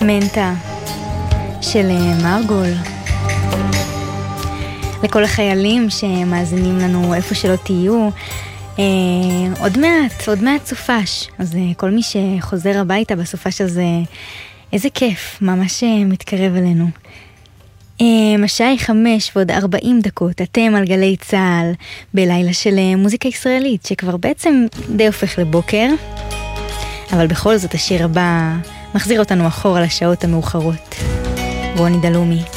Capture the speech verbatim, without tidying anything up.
מנטה של מרגול. לכל החיילים שמאזינים לנו איפה שלא תהיו, אה, עוד מעט, עוד מעט סופש. אז אה, כל מי שחוזר הביתה בסופש הזה, איזה כיף, ממש מתקרב אלינו. אה, השעה היא חמש ועוד ארבעים דקות, אתם על גלי צהל, בלילה של מוזיקה ישראלית, שכבר בעצם די הופך לבוקר, אבל בכל זאת השיר הבא מחזיר אותנו אחורה לשעות המאוחרות. רוני דלומי.